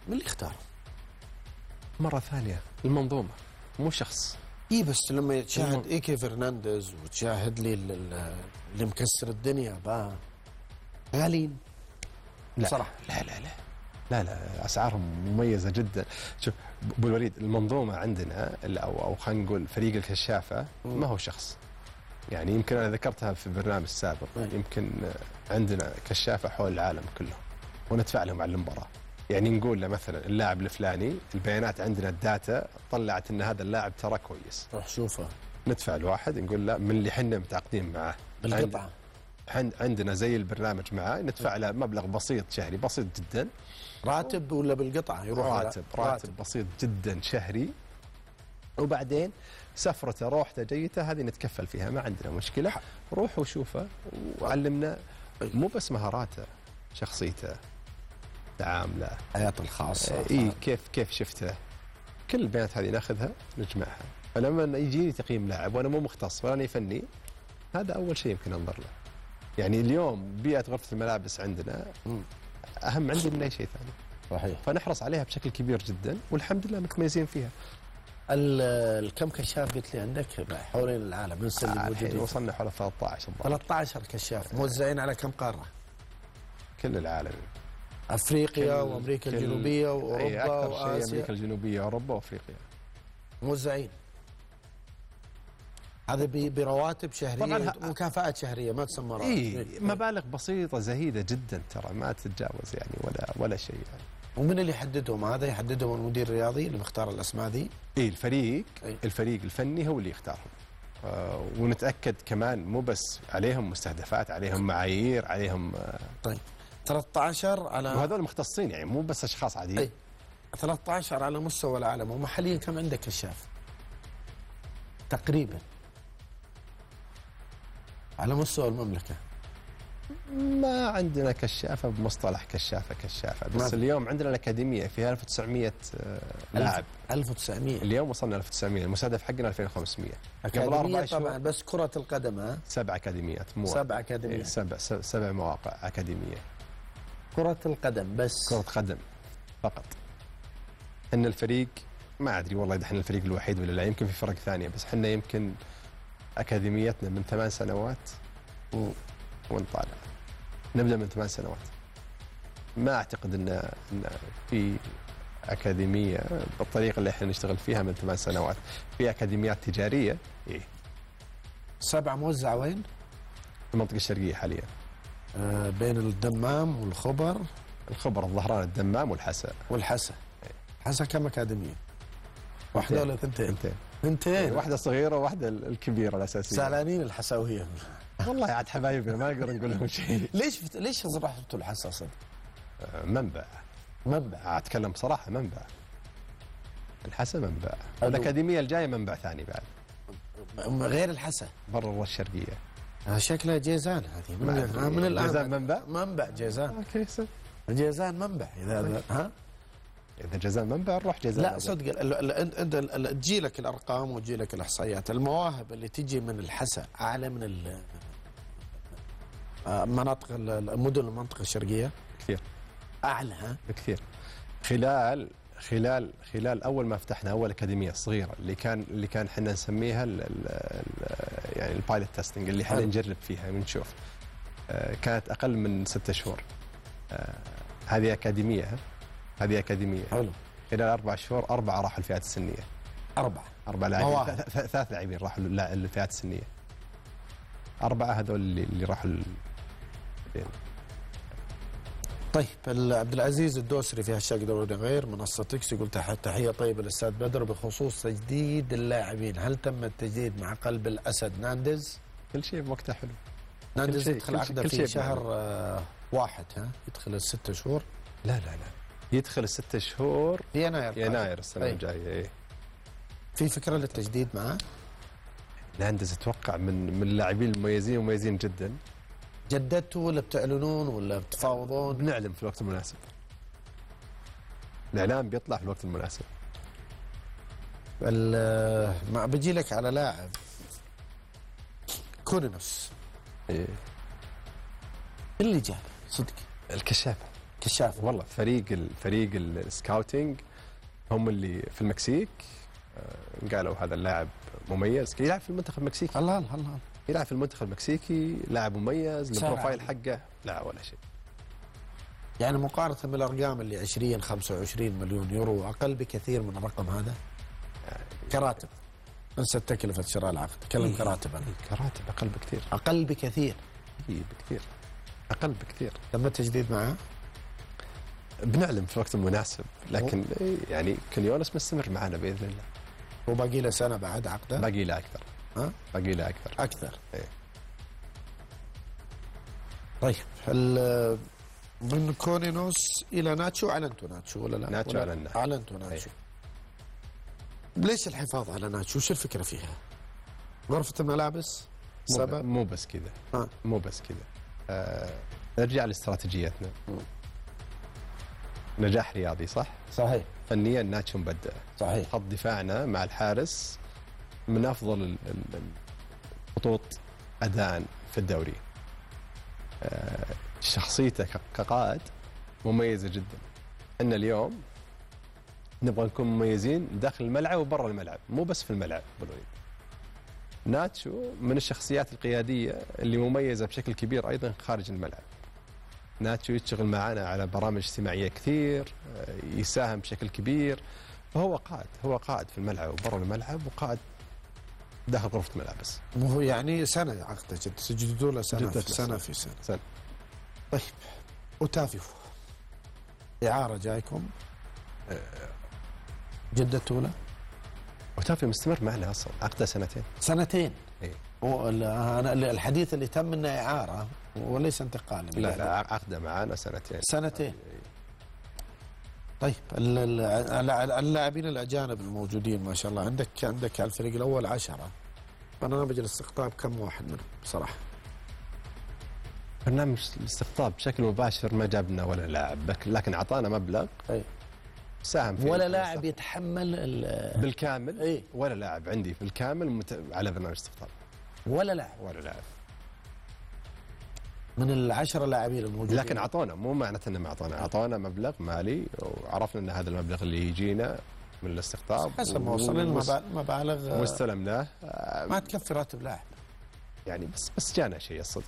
من اللي اختاره؟ مرة ثانية المنظومة مو شخص. اي بس لما تشاهد ايكي فرنانديز وتشاهد لي اللي مكسر الدنيا غاليين. لا صراحة لا لا لا لا لا، اسعارهم مميزة جدا. شوف ابو الوليد، المنظومة عندنا او خلينا نقول فريق الكشافة ما هو شخص. يعني يمكن انا ذكرتها في برنامج سابق، يمكن عندنا كشافة حول العالم كله وندفع لهم على المباراة. يعني نقول له مثلا اللاعب الفلاني، البيانات عندنا الداتا طلعت ان هذا اللاعب ترى كويس، روح شوفه. ندفع الواحد نقول له من اللي حنا متعاقدين معاه بالقطعة. عندنا زي البرنامج معاه، ندفع له مبلغ بسيط شهري، بسيط جدا. راتب ولا بالقطعة؟ يروح راتب بسيط جدا شهري، وبعدين سفرته روحته جيته هذه نتكفل فيها، ما عندنا مشكلة. روح وشوفه وعلمنا مو بس مهاراته، شخصيته، تعامله، حياته الخاصة. كيف شفته، كل البيانات هذه ناخذها نجمعها. فلما يجيني تقييم لاعب وانا مو مختص ولا أنا فني، هذا اول شيء يمكن انظر له. يعني اليوم بيئة غرفة الملابس عندنا اهم عندي من اي شيء ثاني. صحيح. فنحرص عليها بشكل كبير جدا، والحمد لله متميزين فيها. الكم كشاف قلت لي عندك حوالين العالم من السنة اللي موجودين؟ وصلنا حول 13. 13 كشاف موزعين على كم قارة؟ كل العالم. افريقيا وامريكا الجنوبيه واوروبا واسيا. امريكا الجنوبيه واوروبا وافريقيا موزعين. هذا برواتب شهريه ومكافآت شهريه، ما تسمى راتب. مبالغ بسيطه زهيده جدا ترى، ما تتجاوز يعني ولا شيء يعني. ومن اللي يحددهم؟ هذا يحددهم المدير الرياضي اللي مختار الاسماء ذي؟ الفريق الفني هو اللي يختارهم. ونتاكد كمان مو بس عليهم مستهدفات، عليهم معايير، عليهم طيب 13 على، وهذول مختصين يعني مو بس اشخاص عاديين. 13 على مستوى العالم. ومحليا كم عندك كشاف تقريبا على مستوى المملكه؟ ما عندنا كشافه بمصطلح كشافه بس اليوم عندنا الاكاديميه فيها 1900 لاعب. 1900 اليوم وصلنا 1900. المستهدف حقنا 2500. أكاديمية طبعا، بس كرة القدم 7 أكاديميات. 7 أكاديميات. 7 مواقع أكاديمية. كرة القدم بس. كرة قدم فقط. إن الفريق ما أدري والله إذا إحنا الفريق الوحيد ولا لا، يمكن في فرق ثانية، بس إحنا يمكن أكاديميتنا من 8 سنوات ونطالع. نبدأ من 8 سنوات. ما أعتقد إن في أكاديمية بالطريقة اللي إحنا نشتغل فيها من 8 سنوات. في أكاديميات تجارية 7 موزعة وين؟ في المنطقة الشرقية حاليا. بين الدمام والخبر. الخبر، الظهران، الدمام والحسا. الحسا كم أكاديمية؟ واحدة ولا ثنتين؟ واحدة صغيرة وواحدة الكبيرة الأساسية. زعلانين الحساوية والله عاد حبايبنا ما نقدر نقول لهم شيء. ليش رحتوا الحسا صدق؟ منبع. أتكلم بصراحة، منبع. الحسا منبع. الأكاديمية الجاية منبع ثاني بعد. غير الحسا. برا الشرقية. شكلها جيزان هذه. من الآن. جيزان منبع؟ منبع جيزان. اوكي جيزان منبع. إذا جيزان منبع نروح جيزان. لا صدق، تجي لك الأرقام وتجي لك الإحصائيات. المواهب اللي تجي من الحسا أعلى من مناطق المدن، المنطقة الشرقية كثير أعلى بكثير. خلال أول ما فتحنا أول أكاديمية صغيرة اللي كان حنا نسميها يعني البايلوت تيستنج، اللي حنا نجرب فيها ونشوف، كانت أقل من 6 شهور. هذه أكاديمية حلو. خلال 4 شهور 4 راحوا الفئات السنية. 4 لاعبين. 3 لاعبين راحوا الفئات السنية. 4 هذول اللي راحوا طيب عبد العزيز الدوسري في هاشتاج دوري غير منصة تكس يقول تحية طيبة للأستاذ بدر بخصوص تجديد اللاعبين، هل تم التجديد مع قلب الأسد ناندز؟ كل شيء بوقته حلو. ناندز يدخل عقده في شهر 1 يدخل 6 شهور. لا يدخل 6 شهور في يناير السنة الجاية. في فكرة للتجديد معه؟ ناندز اتوقع من اللاعبين المميزين جدا. جددتوا ولا بتعلنون ولا بتفاوضون؟ بنعلن في الوقت المناسب. الإعلان بيطلع في الوقت المناسب. ما بجي لك على لاعب كورينوس. ايه اللي جاب صدق الكشافة. كشاف. والله فريق السكاوتينج هم اللي في المكسيك قالوا هذا اللاعب مميز، يلعب في المنتخب المكسيكي. الله يلعب في المنتخب المكسيكي، لاعب مميز، البروفايل حقه لا ولا شيء. يعني مقارنة بالأرقام اللي 20 25 مليون يورو أقل بكثير من الرقم هذا كراتب. انسى تكلفة شراء العقد، تكلم كراتب. أنا كراتب أقل بكثير. أقل بكثير. بكثير أقل بكثير. لما التجديد معه بنعلم في الوقت المناسب، لكن يعني كنيونس مستمر معنا بإذن الله. وباقي له سنة بعد عقده؟ باقي له أكثر. ها؟ باقي له أكثر. إيه. طيب من كونينوس إلى ناتشو، أعلنتوا ناتشو ولا لا؟ ناتشو أعلنتوا ناتشو. ليش الحفاظ على ناتشو؟ وش الفكرة فيها؟ غرفة الملابس؟ سبب؟ مو بس كذا. مو بس كذا. نرجع لاستراتيجيتنا. نجاح رياضي صحيح. فنيا ناتشو مبدع. صحيح. خط دفاعنا مع الحارس من افضل الخطوط اداء في الدوري. شخصيته كقائد مميزه جدا. ان اليوم نبغى نكون مميزين داخل الملعب وبرا الملعب، مو بس في الملعب. بالوليد ناتشو من الشخصيات القياديه اللي مميزه بشكل كبير ايضا خارج الملعب. ناتشو يشتغل معنا على برامج اجتماعيه كثير، يساهم بشكل كبير، فهو قائد في الملعب وبرا الملعب، وقائد داخل غرفه الملابس. وهو يعني سنه عقده سجدوا له سنه في سنه. طيب وتافيو اعاره جايكم جددتوا له؟ وتافيو مستمر معنا اصلا عقده سنتين. إيه؟ انا الحديث اللي تم انه اعاره وليس انتقال. لا عقده معنا سنتين. طيب اللاعبين الاجانب الموجودين ما شاء الله، عندك على الفريق الاول 10. برنامج الاستقطاب كم واحد منهم بصراحه؟ برنامج الاستقطاب بشكل مباشر ما جابنا ولا لاعب، لكن اعطانا مبلغ ساهم فيه. ولا لاعب يتحمل بالكامل. ولا لاعب عندي بالكامل على برنامج الاستقطاب. ولا لاعب من ال10 لاعبين الموجودين. لكن اعطونا، مو معناته انه ما اعطونا مبلغ مالي، وعرفنا ان هذا المبلغ اللي يجينا من الاستقطاب حسب ما وصلنا المبالغ واستلمناه ما تكفي راتب لاعب. يعني بس جانا شيء الصدق.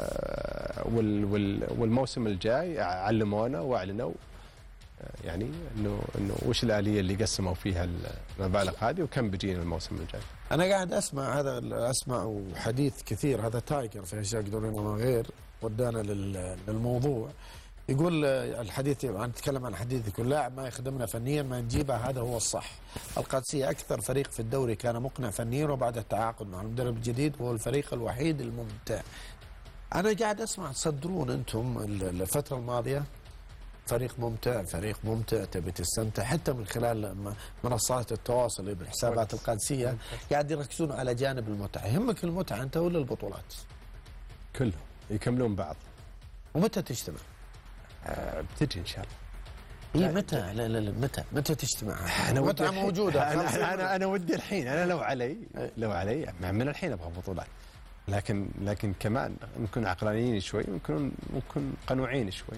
والموسم الجاي علمونا واعلنوا يعني انه وش الآلية اللي قسموا فيها المبالغ هذه وكم بيجينا الموسم الجاي. انا قاعد اسمع حديث كثير. هذا تايجر في اشياء قدرنا غير ودانا للموضوع. يقول الحديث نتكلم عن الحديث، يقول لاعب ما يخدمنا فنيا ما نجيبه، هذا هو الصح. القادسية أكثر فريق في الدوري كان مقنع فنيا، وبعد التعاقد مع المدرب الجديد هو الفريق الوحيد الممتع. أنا قاعد أسمع تصدرون أنتم الفترة الماضية فريق ممتع تبي تستمتع، حتى من خلال منصات التواصل بحسابات القادسية قاعد يركزون على جانب المتعة. يهمك المتعة أنت ولا البطولات؟ كلهم يكملون بعض. ومتى تجتمع؟ بتجي ان شاء الله. متى؟ لا متى تجتمع؟ متعة موجودة. انا ودي الحين. انا لو علي من الحين ابغى بطولات، لكن كمان نكون عقلانيين شوي، ونكون قنوعين شوي.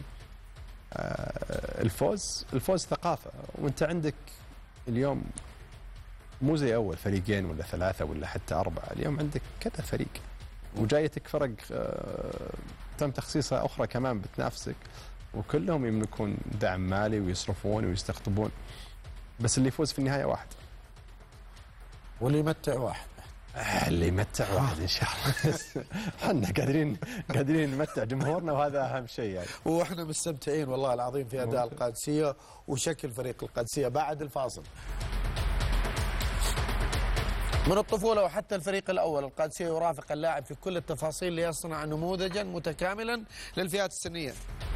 الفوز ثقافة، وانت عندك اليوم مو زي اول فريقين ولا 3 ولا حتى 4. اليوم عندك كذا فريق وجايتك فرق تم تخصيصها اخرى كمان بتنافسك، وكلهم يملكون دعم مالي ويصرفون ويستقطبون، بس اللي يفوز في النهاية واحد، واللي يمتع واحد. اللي يمتع واحد ان شاء الله. احنا قادرين نمتع جمهورنا، وهذا اهم شيء يعني. واحنا مستمتعين والله العظيم في اداء القادسية وشكل فريق القادسية. بعد الفاصل من الطفولة وحتى الفريق الأول، القادسية يرافق اللاعب في كل التفاصيل ليصنع نموذجا متكاملا للفئات السنية.